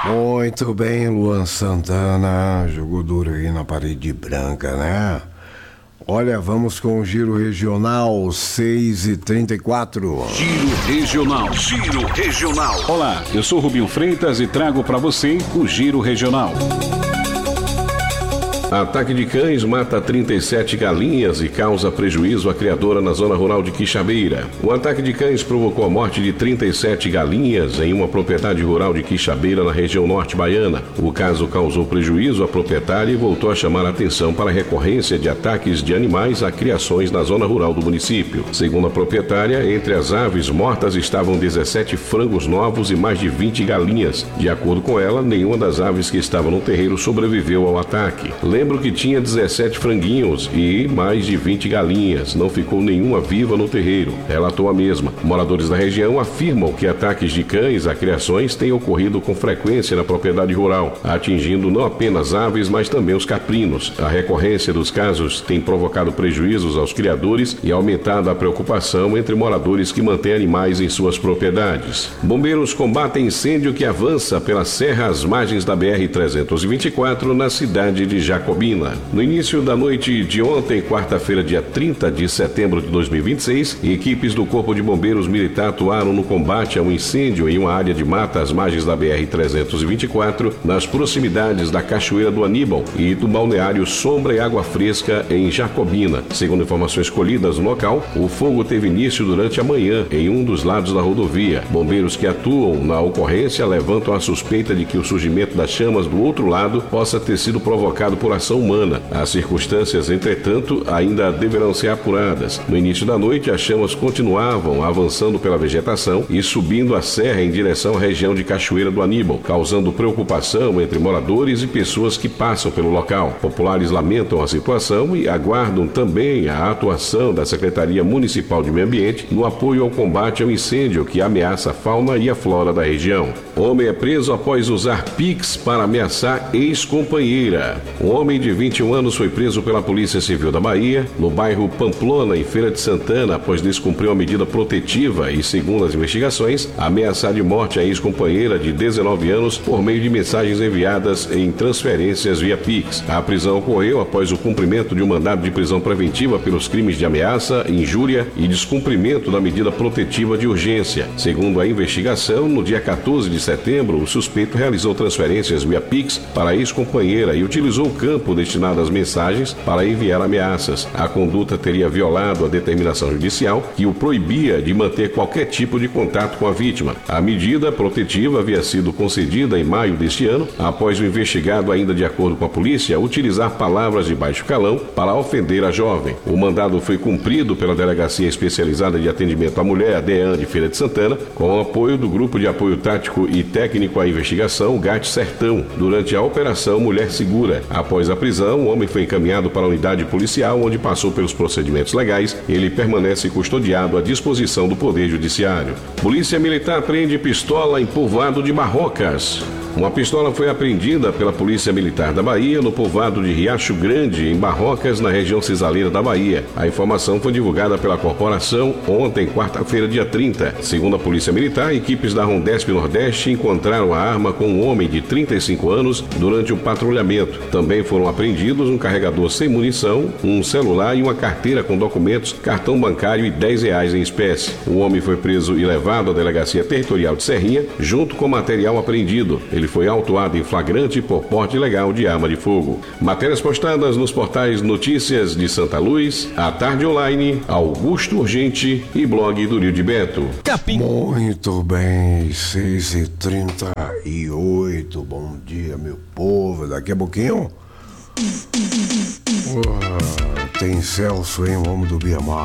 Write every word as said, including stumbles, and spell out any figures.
Muito bem, Luan Santana. Jogou duro aí na parede branca, né? Olha, vamos com o Giro Regional, seis e trinta e quatro. Giro Regional. Giro Regional. Olá, eu sou Rubinho Freitas e trago para você o Giro Regional. Ataque de cães mata trinta e sete galinhas e causa prejuízo à criadora na zona rural de Quixabeira. O ataque de cães provocou a morte de trinta e sete galinhas em uma propriedade rural de Quixabeira, na região norte baiana. O caso causou prejuízo à proprietária e voltou a chamar a atenção para a recorrência de ataques de animais a criações na zona rural do município. Segundo a proprietária, entre as aves mortas estavam dezessete frangos novos e mais de vinte galinhas. De acordo com ela, nenhuma das aves que estavam no terreiro sobreviveu ao ataque. Lembro que tinha dezessete franguinhos e mais de vinte galinhas. Não ficou nenhuma viva no terreiro, relatou a mesma. Moradores da região afirmam que ataques de cães a criações têm ocorrido com frequência na propriedade rural, atingindo não apenas aves, mas também os caprinos. A recorrência dos casos tem provocado prejuízos aos criadores e aumentado a preocupação entre moradores que mantêm animais em suas propriedades. Bombeiros combatem incêndio que avança pela serra às margens da B R trezentos e vinte e quatro na cidade de Jacobina. No início da noite de ontem, quarta-feira, dia trinta de setembro de dois mil e vinte e seis, equipes do Corpo de Bombeiros Militar atuaram no combate a um incêndio em uma área de mata às margens da B R trezentos e vinte e quatro, nas proximidades da Cachoeira do Aníbal e do balneário Sombra e Água Fresca, em Jacobina. Segundo informações colhidas no local, o fogo teve início durante a manhã em um dos lados da rodovia. Bombeiros que atuam na ocorrência levantam a suspeita de que o surgimento das chamas do outro lado possa ter sido provocado por ação humana. As circunstâncias, entretanto, ainda deverão ser apuradas. No início da noite, as chamas continuavam avançando pela vegetação e subindo a serra em direção à região de Cachoeira do Aníbal, causando preocupação entre moradores e pessoas que passam pelo local. Populares lamentam a situação e aguardam também a atuação da Secretaria Municipal de Meio Ambiente no apoio ao combate ao incêndio que ameaça a fauna e a flora da região. Homem é preso após usar Pix para ameaçar ex-companheira. Um homem de vinte e um anos foi preso pela Polícia Civil da Bahia, no bairro Pamplona, em Feira de Santana, após descumprir uma medida protetiva e, segundo as investigações, ameaçar de morte a ex-companheira de dezenove anos por meio de mensagens enviadas em transferências via Pix. A prisão ocorreu após o cumprimento de um mandado de prisão preventiva pelos crimes de ameaça, injúria e descumprimento da medida protetiva de urgência. Segundo a investigação, no dia quatorze de setembro, o suspeito realizou transferências via Pix para a ex-companheira e utilizou o campo destinado às mensagens para enviar ameaças. A conduta teria violado a determinação judicial que o proibia de manter qualquer tipo de contato com a vítima. A medida protetiva havia sido concedida em maio deste ano, após o investigado, ainda de acordo com a polícia, utilizar palavras de baixo calão para ofender a jovem. O mandado foi cumprido pela Delegacia Especializada de Atendimento à Mulher, DEAN, de Feira de Santana, com o apoio do Grupo de Apoio Tático e Técnico à Investigação, GAT Sertão, durante a Operação Mulher Segura. Após a prisão, o homem foi encaminhado para a unidade policial, onde passou pelos procedimentos legais. Ele permanece custodiado à disposição do Poder Judiciário. Polícia Militar prende pistola em povoado de Barrocas. Uma pistola foi apreendida pela Polícia Militar da Bahia no povoado de Riacho Grande, em Barrocas, na região cisaleira da Bahia. A informação foi divulgada pela corporação ontem, quarta-feira, dia trinta. Segundo a Polícia Militar, equipes da Rondesp Nordeste encontraram a arma com um homem de trinta e cinco anos durante o patrulhamento. Também foram apreendidos um carregador sem munição, um celular e uma carteira com documentos, cartão bancário e dez reais em espécie. O homem foi preso e levado à Delegacia Territorial de Serrinha, junto com material apreendido. Ele Ele foi autuado em flagrante por porte ilegal de arma de fogo. Matérias postadas nos portais Notícias de Santa Luz, A Tarde Online, Augusto Urgente e blog do Rio de Beto. Capim. Muito bem, seis e trinta e oito. Bom dia, meu povo. Daqui a pouquinho... Uh, tem Celso, hein? O homem do Biamar.